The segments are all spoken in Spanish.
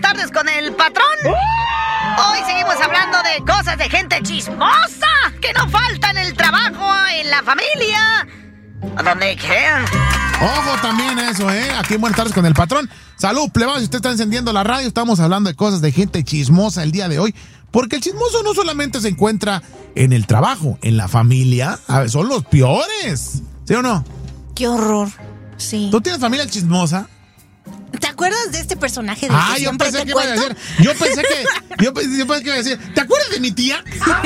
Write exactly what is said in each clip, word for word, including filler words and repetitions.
tardes con el patrón. Hoy seguimos hablando de cosas de gente chismosa que no falta en el trabajo, en la familia, a donde quieran. Ojo también eso, ¿eh? Aquí en Buenas tardes con el patrón. Salud, plebado, si usted está encendiendo la radio, estamos hablando de cosas de gente chismosa el día de hoy. Porque el chismoso no solamente se encuentra en el trabajo, en la familia. A ver, son los peores. ¿Sí o no? Qué horror. Sí. ¿Tú tienes familia chismosa? ¿Te acuerdas de este personaje de Ah, que yo siempre pensé te que iba a cuento? decir. Yo pensé que. Yo pensé, yo pensé que iba a decir. ¿Te acuerdas de mi tía?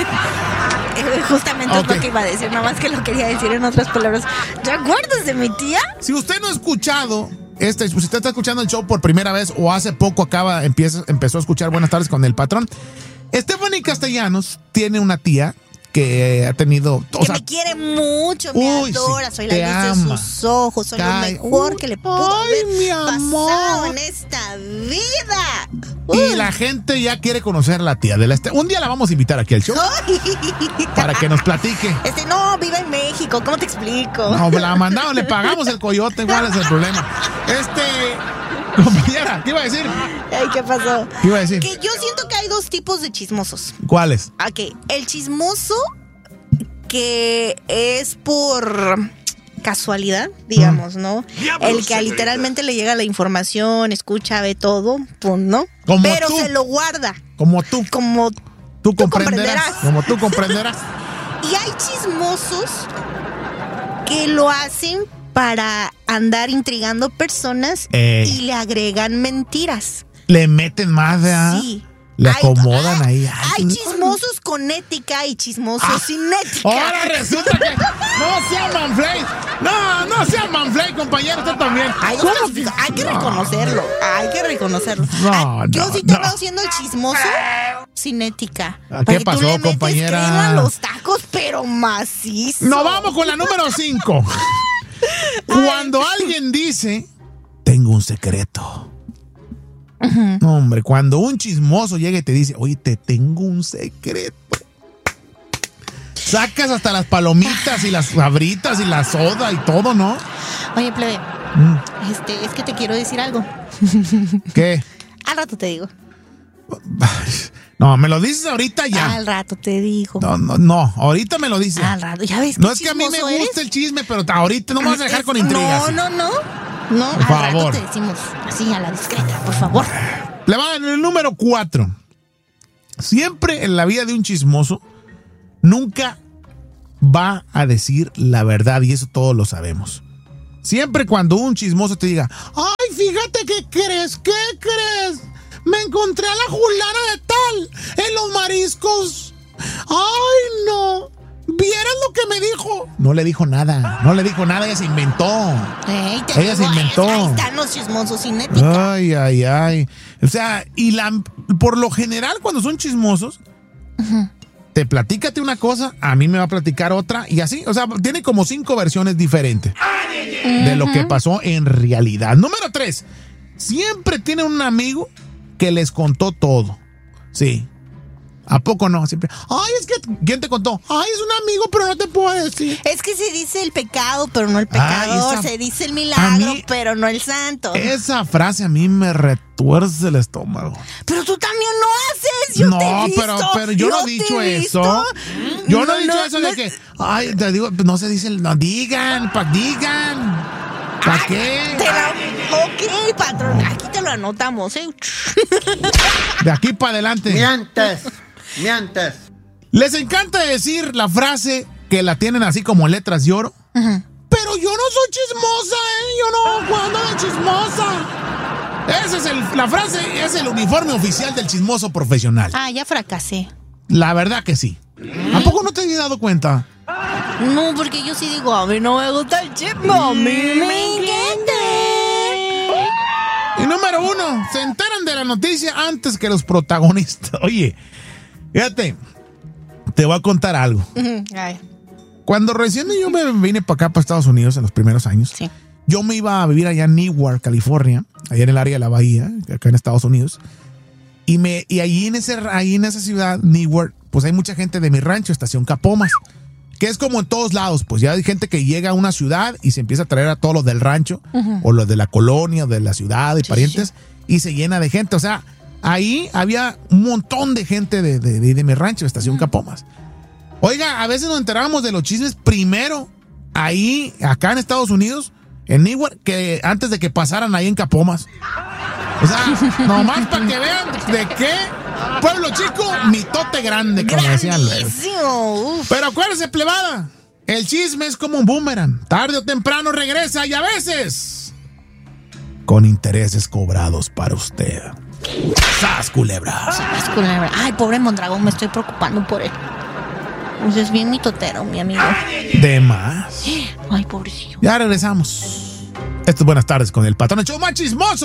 Eh, Justamente Ok. es lo que iba a decir, nada más que lo quería decir en otras palabras. ¿Te acuerdas de mi tía? Si usted no ha escuchado, este, si usted está escuchando el show por primera vez o hace poco acaba, empieza, empezó a escuchar Buenas tardes con el patrón, Stephanie Castellanos tiene una tía que ha tenido... Que o sea, me quiere mucho, me uy, adora, sí, soy la te luz de ama. sus ojos, soy Cae- lo mejor Uy, que le pudo ay, haber mi amor. pasado en esta vida. y Uy. la gente ya quiere conocer a la tía de la Ste- Un día la vamos a invitar aquí al show para que nos platique. Este, no, vive en México, ¿cómo te explico? No, la mandamos, le pagamos el coyote, ¿cuál es el problema? Este... Compañera, ¿qué iba a decir? Ay, ¿qué pasó? ¿Qué iba a decir? Que yo siento que hay dos tipos de chismosos. ¿Cuáles? Ok, el chismoso que es por casualidad, digamos, ¿no? El que literalmente le llega la información, escucha, ve todo, pum, ¿no? Como Pero tú. se lo guarda, Como tú, como... tú comprenderás. comprenderás. Como tú comprenderás. Y hay chismosos que lo hacen para andar intrigando personas Ey. y le agregan mentiras. Le meten más, ¿verdad? Sí. Le Hay- acomodan hay- ahí. Ay, Hay no. chismosos con ética y chismosos Ah. sin ética. Ahora resulta que no sea manflay. No, no sea manflay, compañero, usted también. Hay, ¿Cómo otros- que- hay que reconocerlo, hay que reconocerlo. No, Ah, yo no, sí te no. veo siendo el chismoso sin ética. Ah, ¿qué Porque pasó, tú le metes compañera? crema a los tacos, pero macizo. Nos vamos con la número cinco. Cuando alguien dice, tengo un secreto. No, hombre, cuando un chismoso llega y te dice, oye, te tengo un secreto. Sacas hasta las palomitas y las sabritas y la soda y todo, ¿no? Oye, plebe, Mm, este, es que te quiero decir algo. ¿Qué? Al rato te digo. No, me lo dices ahorita ya. Al rato te digo. No, no, no, ahorita me lo dices. Al rato, ya ves. No qué es que a mí me chismoso gusta eres. el chisme, pero ahorita no me vas a dejar Es- con intrigas. No, no, no. No, Por al favor. rato te decimos así a la discreta, por favor. Le va en el número cuatro. Siempre en la vida de un chismoso, nunca va a decir la verdad, y eso todos lo sabemos. Siempre cuando un chismoso te diga, ay, fíjate, ¿qué crees? ¿Qué crees? Me encontré a la fulana de tal en los mariscos. Ay, no. ¿Vieras lo que me dijo? No le dijo nada, no le dijo nada, ella se inventó. Ey, te Ella se digo, inventó. Ahí están los chismosos sin ética. Ay, ay, ay. O sea, y la, por lo general cuando son chismosos, te platícate una cosa, a mí me va a platicar otra, y así, o sea, tiene como cinco versiones diferentes de lo que pasó en realidad. Número tres, siempre tiene un amigo que les contó todo. Sí. ¿A poco no? Siempre. Ay, es que, ¿quién te contó? Ay, es un amigo, pero no te puedo decir. Es que se dice el pecado, pero no el pecador. Ay, esa- Se dice el a milagro, mí- pero no el santo. Esa frase a mí me retuerce el estómago. Pero tú también lo haces. Yo no, te he visto, pero, pero yo, no he te dicho he eso. visto. Yo no, No, he dicho no, eso no. de que, ay, te digo, no se dice, el- no digan, pa, digan. ¿Para qué? Te la... Ok, patrón, aquí te lo anotamos, ¿eh? De aquí para adelante. Mientes, mientes. Les encanta decir la frase que la tienen así como en letras de oro. Pero yo no soy chismosa, ¿eh? Yo no cuando de chismosa. Esa es el, la frase, es el uniforme oficial del chismoso profesional. Ah, ya fracasé. La verdad que sí. ¿A poco no te habías dado cuenta? No, porque yo sí digo, a mí no me gusta el chisme, a mí me encanta. Y número uno, se enteran de la noticia antes que los protagonistas. Oye, fíjate, te voy a contar algo. Ujú, ay, Cuando recién yo me vine para acá, para Estados Unidos, en los primeros años, sí. yo me iba a vivir allá en Newark, California, allá en el área de la bahía, acá en Estados Unidos. Y, me, y ahí, en ese, ahí en esa ciudad, Newark, pues hay mucha gente de mi rancho, Estación Capomas, que es como en todos lados, pues ya hay gente que llega a una ciudad y se empieza a traer a todos los del rancho, Ujú. o los de la colonia, o de la ciudad y Sí, parientes, y se llena de gente. O sea, ahí había un montón de gente de, de, de, de mi rancho, Estación Capomas. Oiga, a veces nos enterábamos de los chismes primero ahí, acá en Estados Unidos, en Newark, que antes de que pasaran ahí en Capomas. O sea, nomás para que vean de qué pueblo chico, mitote grande, como decían luego. Pero acuérdese, plebada, el chisme es como un boomerang. Tarde o temprano regresa y a veces con intereses cobrados para usted. ¡Sas, culebra! ¡Sas, culebra! Ay, pobre Mondragón, me estoy preocupando por él. Pues es bien mitotero, mi amigo. De más. Ay, pobrecillo. Ya regresamos. Esto es Buenas Tardes con el Patrón, el show más chismoso.